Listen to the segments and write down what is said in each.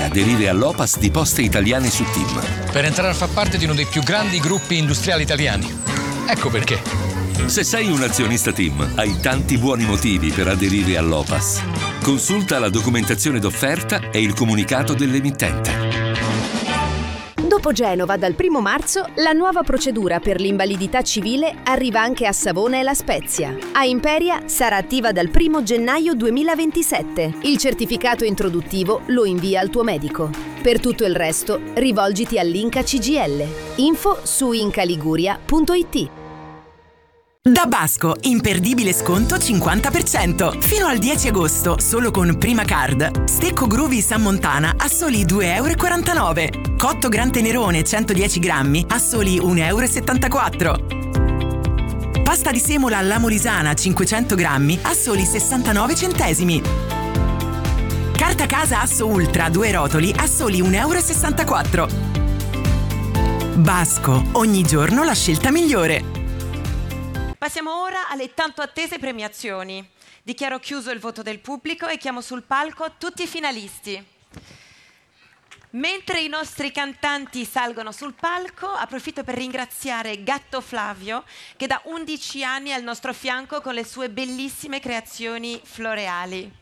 aderire all'OPAS di Poste Italiane su TIM. Per entrare a far parte di uno dei più grandi gruppi industriali italiani. Ecco perché. Se sei un azionista TIM, hai tanti buoni motivi per aderire all'OPAS. Consulta la documentazione d'offerta e il comunicato dell'emittente. Dopo Genova, dal 1 marzo, la nuova procedura per l'invalidità civile arriva anche a Savona e La Spezia. A Imperia sarà attiva dal 1 gennaio 2027. Il certificato introduttivo lo invia al tuo medico. Per tutto il resto, rivolgiti all'Inca CGL. Info su incaliguria.it. Da Basco, imperdibile sconto 50%. Fino al 10 agosto, solo con Prima Card. Stecco Groovy San Montana a soli 2,49 €. Cotto Gran Tenerone 110 grammi a soli 1,74 €. Pasta di semola alla Molisana 500 grammi a soli 69 centesimi. Carta casa Asso Ultra 2 rotoli a soli 1,64 €. Basco, ogni giorno la scelta migliore. Passiamo ora alle tanto attese premiazioni. Dichiaro chiuso il voto del pubblico e chiamo sul palco tutti i finalisti. Mentre i nostri cantanti salgono sul palco, approfitto per ringraziare Gatto Flavio, che da 11 anni è al nostro fianco con le sue bellissime creazioni floreali.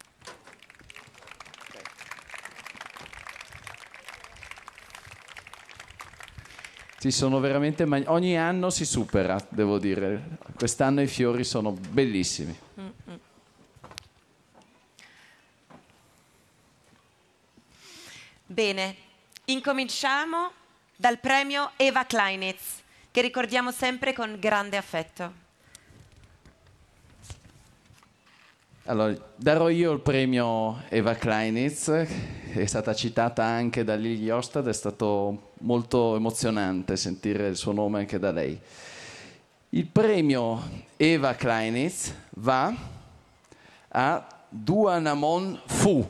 Sì, sono veramente ogni anno si supera, devo dire. Quest'anno i fiori sono bellissimi. Bene, incominciamo dal premio Eva Kleinitz, che ricordiamo sempre con grande affetto. Allora, darò io il premio Eva Kleinitz, che è stata citata anche da Lily Ostad, è stato molto emozionante sentire il suo nome anche da lei. Il premio Eva Kleinitz va a Duanamon Fu.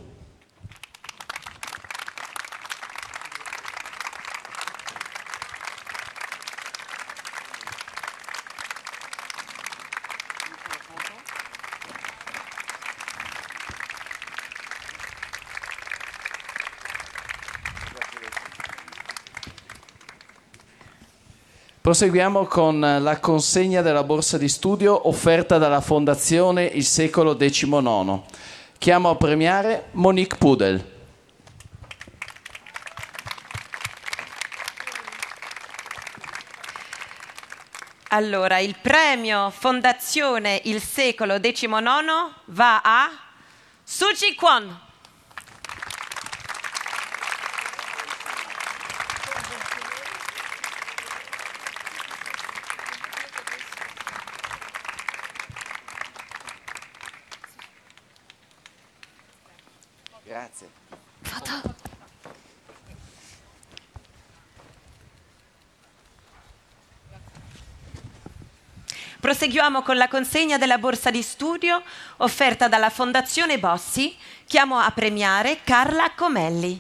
Proseguiamo con la consegna della borsa di studio offerta dalla Fondazione Il Secolo XIX. Chiamo a premiare Monique Pudel. Allora, il premio Fondazione Il Secolo XIX va a Suji Kwon. Grazie. Proseguiamo con la consegna della borsa di studio offerta dalla Fondazione Bossi. Chiamo a premiare Carla Comelli.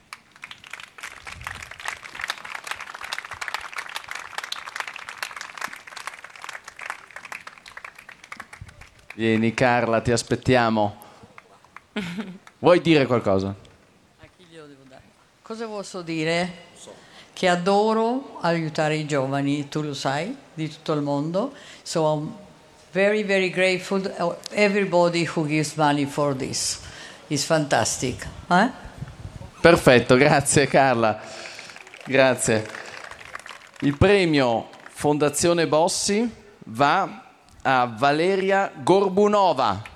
Vieni Carla, ti aspettiamo. Vuoi dire qualcosa? A chi glielo devo dare? Cosa posso dire? Che adoro aiutare i giovani, tu lo sai, di tutto il mondo. So I'm very, very grateful to everybody who gives money for this. It's fantastic. Perfetto, grazie Carla. Grazie. Il premio Fondazione Bossi va a Valeria Gorbunova.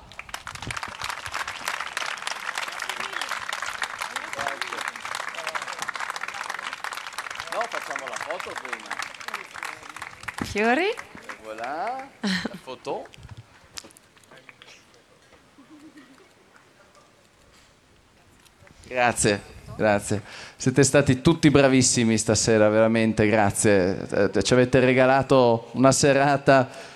Facciamo la foto prima. Fiori. Voilà, la foto. Grazie, grazie. Siete stati tutti bravissimi stasera, veramente, grazie. Ci avete regalato una serata